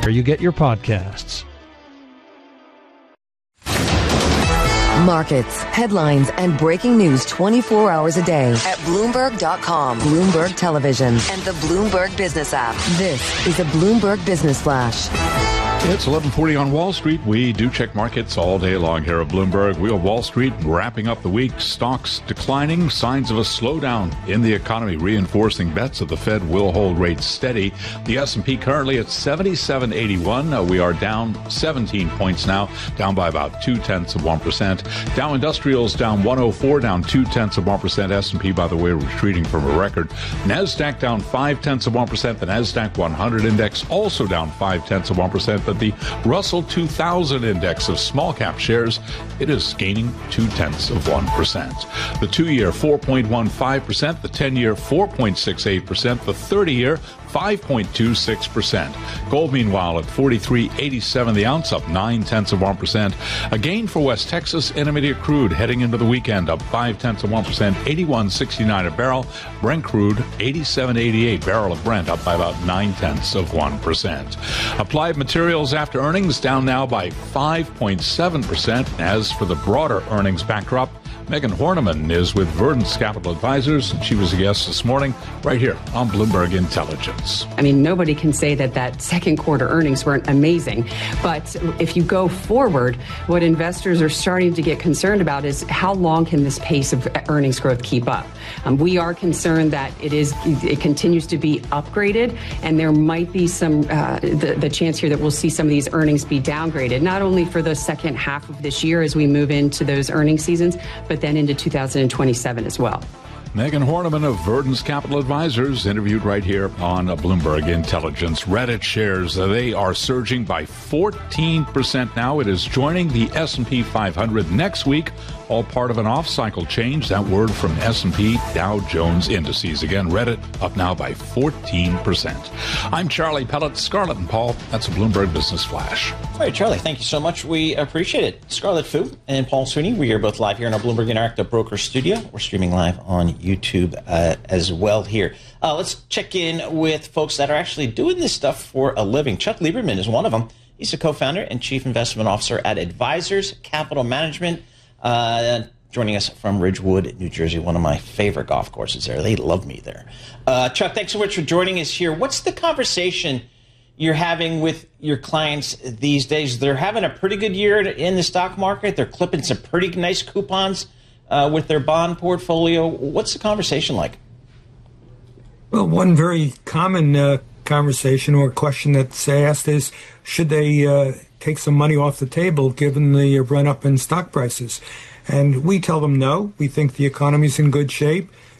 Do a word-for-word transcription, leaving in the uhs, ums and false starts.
where you get your podcasts. Markets, headlines, and breaking news twenty-four hours a day at Bloomberg dot com, Bloomberg Television, and the Bloomberg Business app. This is a Bloomberg Business Flash. It's eleven forty on Wall Street. We do check markets all day long here at Bloomberg. We are Wall Street wrapping up the week. Stocks declining, signs of a slowdown in the economy, reinforcing bets that the Fed will hold rates steady. The S and P currently at seventy-seven eighty-one. Uh, we are down seventeen points now, down by about two-tenths of one percent. Dow Industrials down one oh four, down two-tenths of one percent. S and P, by the way, retreating from a record. NASDAQ down five-tenths of one percent. The NASDAQ one hundred index also down five-tenths of one percent. But the Russell two thousand index of small cap shares, it is gaining two-tenths of one percent. The two-year four point one five percent, the ten-year four point six eight percent, the thirty-year five point two six percent. Gold, meanwhile, at forty-three eighty-seven the ounce, up nine-tenths of one percent. A gain for West Texas Intermediate crude heading into the weekend, up five-tenths of one percent, eighty-one sixty-nine a barrel. Brent crude, eighty-seven eighty-eight barrel of Brent, up by about nine-tenths of one percent. Applied Materials after earnings down now by five point seven percent. As for the broader earnings backdrop, Megan Horniman is with Verdence Capital Advisors. She was a guest this morning right here on Bloomberg Intelligence. I mean, nobody can say that that second quarter earnings weren't amazing. But if you go forward, what investors are starting to get concerned about is how long can this pace of earnings growth keep up? Um, we are concerned that it is it continues to be upgraded, and there might be some uh, the, the chance here that we'll see some of these earnings be downgraded, not only for the second half of this year as we move into those earnings seasons, but then into two thousand twenty-seven as well. Megan Horniman of Verdence Capital Advisors, interviewed right here on Bloomberg Intelligence. Reddit shares, they are surging by fourteen percent now. It is joining the S and P five hundred next week, all part of an off-cycle change. That word from S and P Dow Jones Indices. Again, Reddit up now by fourteen percent. I'm Charlie Pellet, Scarlett and Paul. That's a Bloomberg Business Flash. All right, Charlie, thank you so much. We appreciate it. Scarlett Fu and Paul Sweeney, we are both live here in our Bloomberg Interactive Broker Studio. We're streaming live on YouTube uh, as well here. Uh, let's check in with folks that are actually doing this stuff for a living. Chuck Lieberman is one of them. He's a co-founder and chief investment officer at Advisors Capital Management, uh, joining us from Ridgewood, New Jersey, one of my favorite golf courses there. They love me there. Uh, Chuck, thanks so much for joining us here. What's the conversation you're having with your clients these days? They're having a pretty good year in the stock market. They're clipping some pretty nice coupons uh, with their bond portfolio. What's the conversation like? Well, one very common uh, conversation or question that's asked is, should they uh, take some money off the table given the run-up in stock prices? And we tell them no. We think the economy's in good shape.